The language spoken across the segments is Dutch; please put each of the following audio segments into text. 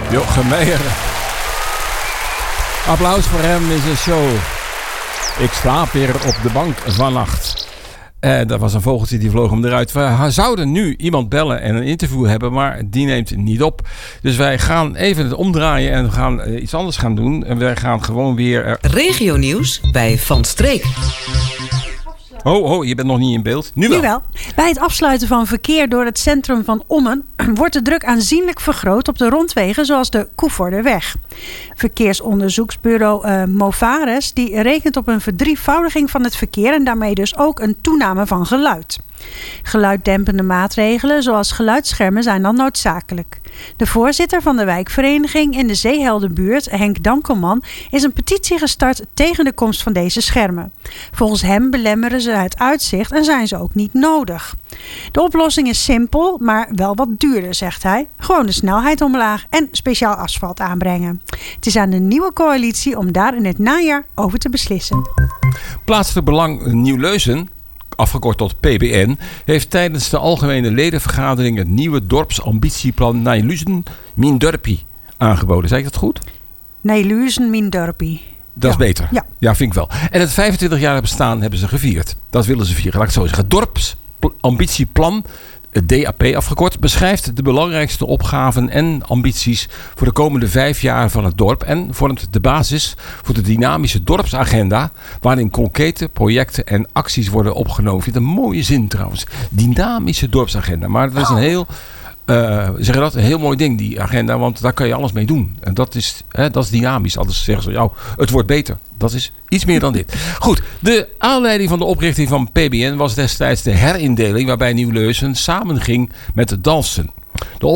Jochem Meijer. Applaus voor hem in zijn show. Ik slaap weer op de bank vannacht. Dat was een vogeltje die vloog hem eruit. We zouden nu iemand bellen en een interview hebben, maar die neemt niet op. Dus wij gaan even het omdraaien en we gaan iets anders gaan doen. En wij gaan gewoon weer... Regionieuws bij Van Streek. Oh, je bent nog niet in beeld. Nu wel. Bij het afsluiten van verkeer door het centrum van Ommen wordt de druk aanzienlijk vergroot op de rondwegen zoals de Koevoorderweg. Verkeersonderzoeksbureau Movares die rekent op een verdrievoudiging van het verkeer en daarmee dus ook een toename van geluid. Geluiddempende maatregelen zoals geluidsschermen zijn dan noodzakelijk. De voorzitter van de wijkvereniging in de Zeeheldenbuurt, Henk Dankelman, is een petitie gestart tegen de komst van deze schermen. Volgens hem belemmeren ze het uitzicht en zijn ze ook niet nodig. De oplossing is simpel, maar wel wat duurder, zegt hij. Gewoon de snelheid omlaag en speciaal asfalt aanbrengen. Het is aan de nieuwe coalitie om daar in het najaar over te beslissen. Plaatselijk Belang Nieuw-Leusen, afgekort tot PBN, heeft tijdens de algemene ledenvergadering het nieuwe dorpsambitieplan Nieuw-Leusen Min Dorpie aangeboden. Zeg ik dat goed? Nieuw-Leusen Min Dorpie. Dat is beter. Ja, vind ik wel. En het 25 jaar bestaan hebben ze gevierd. Dat willen ze vieren. Laat ik het zo zeggen. Het dorpsambitieplan, het DAP afgekort, beschrijft de belangrijkste opgaven en ambities voor de komende 5 jaar van het dorp en vormt de basis voor de dynamische dorpsagenda, waarin concrete projecten en acties worden opgenomen. Ik vind het een mooie zin trouwens. Dynamische dorpsagenda. Maar dat is een heel... een heel mooi ding, die agenda, want daar kan je alles mee doen. En dat is dynamisch. Anders zeggen ze, het wordt beter. Dat is iets meer dan dit. Goed, de aanleiding van de oprichting van PBN was destijds de herindeling waarbij Nieuw-Leusen samenging met Dalfsen. De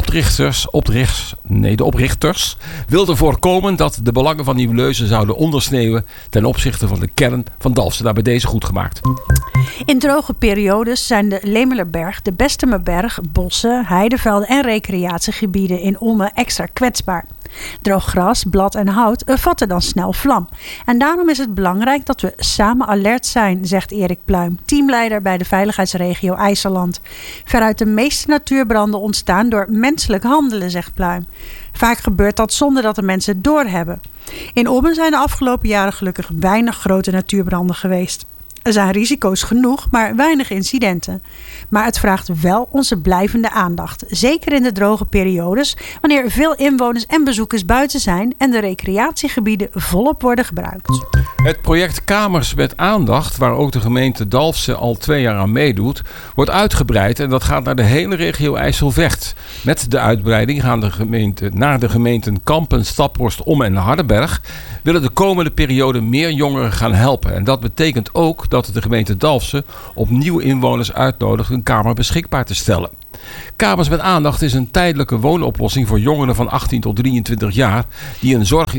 oprichters wilden voorkomen dat de belangen van Nieuw-Leusen zouden ondersneeuwen ten opzichte van de kern van Dalfsen. Daar bij deze goed gemaakt. In droge periodes zijn de Lemelerberg, de Bestemerberg, bossen, heidevelden en recreatiegebieden in Ommen extra kwetsbaar. Droog gras, blad en hout vatten dan snel vlam. En daarom is het belangrijk dat we samen alert zijn, zegt Erik Pluim, teamleider bij de veiligheidsregio IJsseland. Veruit de meeste natuurbranden ontstaan door menselijk handelen, zegt Pluim. Vaak gebeurt dat zonder dat de mensen het doorhebben. In Ommen zijn de afgelopen jaren gelukkig weinig grote natuurbranden geweest. Er zijn risico's genoeg, maar weinig incidenten. Maar het vraagt wel onze blijvende aandacht. Zeker in de droge periodes, wanneer veel inwoners en bezoekers buiten zijn en de recreatiegebieden volop worden gebruikt. Het project Kamers met Aandacht, waar ook de gemeente Dalfsen al 2 jaar aan meedoet, wordt uitgebreid en dat gaat naar de hele regio IJsselvecht. Met de uitbreiding gaan naar de gemeenten Kampen, Staphorst, Ommen en Hardenberg willen de komende periode meer jongeren gaan helpen. En dat betekent ook dat de gemeente Dalfsen opnieuw inwoners uitnodigt een kamer beschikbaar te stellen. Kamers met Aandacht is een tijdelijke woonoplossing voor jongeren van 18 tot 23 jaar die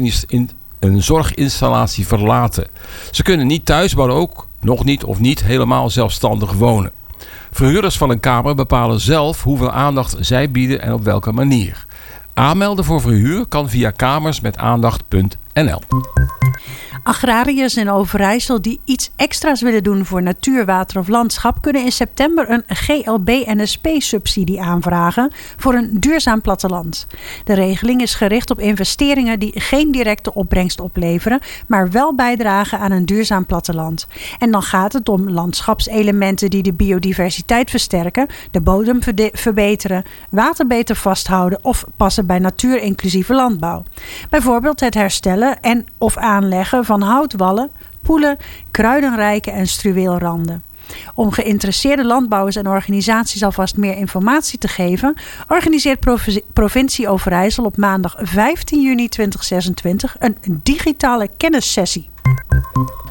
een zorginstallatie verlaten. Ze kunnen niet thuis, maar ook nog niet of niet helemaal zelfstandig wonen. Verhuurders van een kamer bepalen zelf hoeveel aandacht zij bieden en op welke manier. Aanmelden voor verhuur kan via kamersmetaandacht.nl. Agrariërs in Overijssel die iets extra's willen doen voor natuur, water of landschap kunnen in september een GLB-NSP-subsidie aanvragen voor een duurzaam platteland. De regeling is gericht op investeringen die geen directe opbrengst opleveren, maar wel bijdragen aan een duurzaam platteland. En dan gaat het om landschapselementen die de biodiversiteit versterken, de bodem verbeteren, water beter vasthouden of passen bij natuurinclusieve landbouw. Bijvoorbeeld het herstellen en of aanleggen van houtwallen, poelen, kruidenrijke en struweelranden. Om geïnteresseerde landbouwers en organisaties alvast meer informatie te geven, organiseert provincie Overijssel op maandag 15 juni 2026 een digitale kennissessie.